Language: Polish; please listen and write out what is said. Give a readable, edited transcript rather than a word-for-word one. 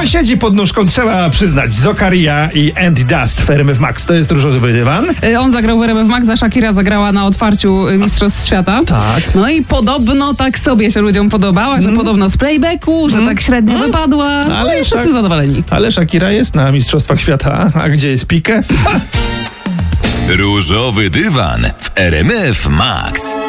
No siedzi pod nóżką, trzeba przyznać. Zokaria i Andy Dust w RMF Max. To jest różowy dywan. On zagrał w RMF Max, a Shakira zagrała na otwarciu Mistrzostw Świata. Tak. No i podobno tak sobie się ludziom podobała, że podobno z playbacku, że tak średnio wypadła. Ale wszyscy zadowoleni. Ale Shakira jest na Mistrzostwach Świata. A gdzie jest Piqué? Różowy dywan w RMF Max.